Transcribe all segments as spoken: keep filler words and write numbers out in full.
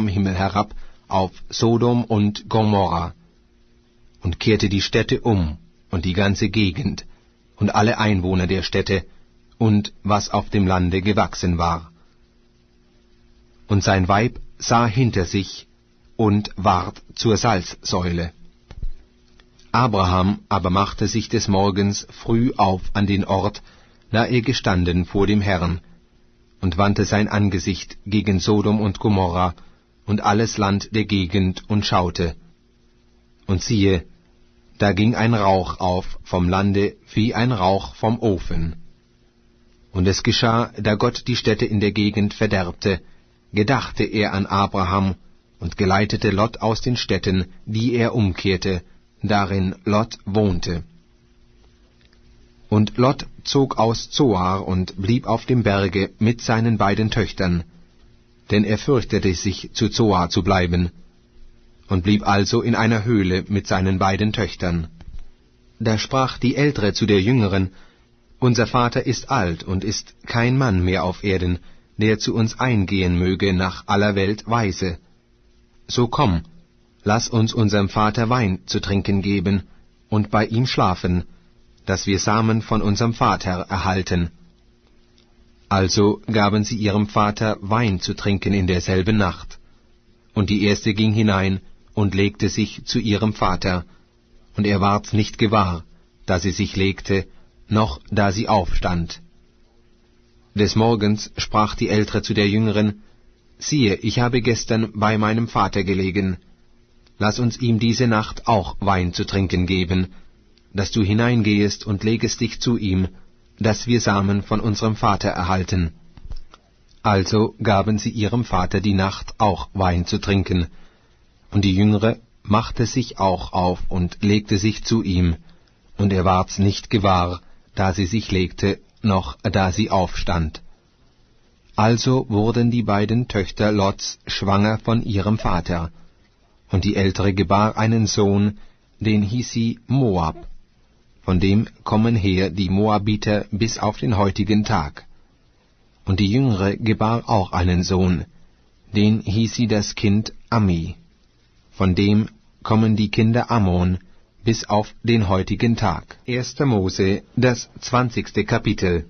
vom Himmel herab auf Sodom und Gomorra und kehrte die Städte um und die ganze Gegend und alle Einwohner der Städte und was auf dem Lande gewachsen war. Und sein Weib sah hinter sich und ward zur Salzsäule. Abraham aber machte sich des Morgens früh auf an den Ort, da er gestanden vor dem Herrn, und wandte sein Angesicht gegen Sodom und Gomorra und alles Land der Gegend und schaute. Und siehe, da ging ein Rauch auf vom Lande wie ein Rauch vom Ofen. Und es geschah, da Gott die Städte in der Gegend verderbte, gedachte er an Abraham und geleitete Lot aus den Städten, die er umkehrte, darin Lot wohnte. Und Lot zog aus Zoar und blieb auf dem Berge mit seinen beiden Töchtern, denn er fürchtete sich, zu Zoar zu bleiben, und blieb also in einer Höhle mit seinen beiden Töchtern. Da sprach die Ältere zu der Jüngeren: Unser Vater ist alt und ist kein Mann mehr auf Erden, der zu uns eingehen möge nach aller Welt Weise. So komm, lass uns unserem Vater Wein zu trinken geben und bei ihm schlafen, dass wir Samen von unserem Vater erhalten. Also gaben sie ihrem Vater Wein zu trinken in derselben Nacht. Und die erste ging hinein und legte sich zu ihrem Vater, und er ward's nicht gewahr, da sie sich legte, noch da sie aufstand. Des Morgens sprach die Ältere zu der Jüngeren: Siehe, ich habe gestern bei meinem Vater gelegen. Lass uns ihm diese Nacht auch Wein zu trinken geben, dass du hineingehest und legest dich zu ihm, dass wir Samen von unserem Vater erhalten. Also gaben sie ihrem Vater die Nacht auch Wein zu trinken, und die Jüngere machte sich auch auf und legte sich zu ihm, und er ward's nicht gewahr, da sie sich legte, noch da sie aufstand. Also wurden die beiden Töchter Lots schwanger von ihrem Vater, und die Ältere gebar einen Sohn, den hieß sie Moab. Von dem kommen her die Moabiter bis auf den heutigen Tag. Und die Jüngere gebar auch einen Sohn, den hieß sie das Kind Ammi. Von dem kommen die Kinder Ammon bis auf den heutigen Tag. erster Mose, das zwanzigste Kapitel.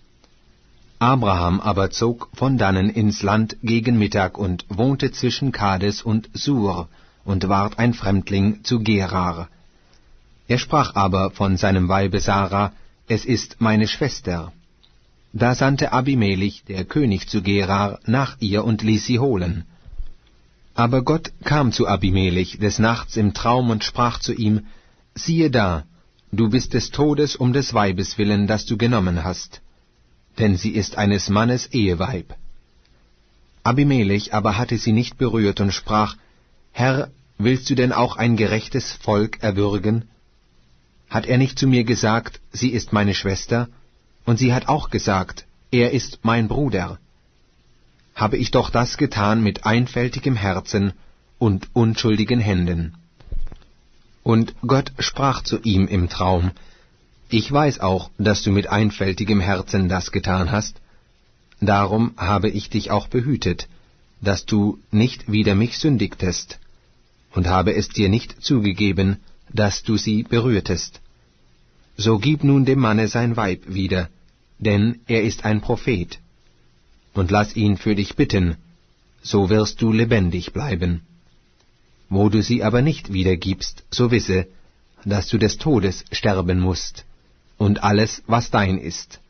Abraham aber zog von dannen ins Land gegen Mittag und wohnte zwischen Kades und Sur und ward ein Fremdling zu Gerar. Er sprach aber von seinem Weibe Sarah: Es ist meine Schwester. Da sandte Abimelech, der König zu Gerar, nach ihr und ließ sie holen. Aber Gott kam zu Abimelech des Nachts im Traum und sprach zu ihm: Siehe da, du bist des Todes um des Weibes willen, das du genommen hast, denn sie ist eines Mannes Eheweib. Abimelech aber hatte sie nicht berührt und sprach: Herr, willst du denn auch ein gerechtes Volk erwürgen? Hat er nicht zu mir gesagt, sie ist meine Schwester? Und sie hat auch gesagt, er ist mein Bruder. Habe ich doch das getan mit einfältigem Herzen und unschuldigen Händen. Und Gott sprach zu ihm im Traum: Ich weiß auch, dass du mit einfältigem Herzen das getan hast. Darum habe ich dich auch behütet, dass du nicht wider mich sündigtest, und habe es dir nicht zugegeben, dass du sie berührtest. So gib nun dem Manne sein Weib wieder, denn er ist ein Prophet, und lass ihn für dich bitten, so wirst du lebendig bleiben. Wo du sie aber nicht wiedergibst, so wisse, dass du des Todes sterben mußt, und alles, was dein ist.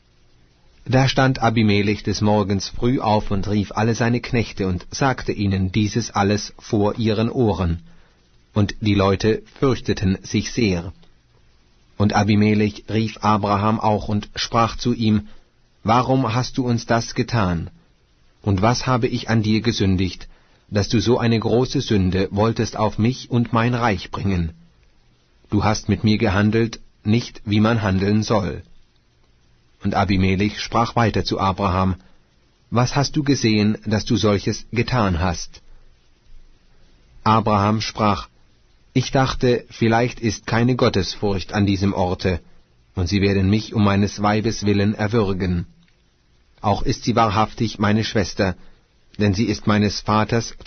Da stand Abimelech des Morgens früh auf und rief alle seine Knechte und sagte ihnen dieses alles vor ihren Ohren, und die Leute fürchteten sich sehr. Und Abimelech rief Abraham auch und sprach zu ihm: Warum hast du uns das getan? Und was habe ich an dir gesündigt, dass du so eine große Sünde wolltest auf mich und mein Reich bringen? Du hast mit mir gehandelt, nicht wie man handeln soll. Und Abimelech sprach weiter zu Abraham: Was hast du gesehen, dass du solches getan hast? Abraham sprach: Ich dachte, vielleicht ist keine Gottesfurcht an diesem Orte, und sie werden mich um meines Weibes willen erwürgen. Auch ist sie wahrhaftig meine Schwester, denn sie ist meines Vaters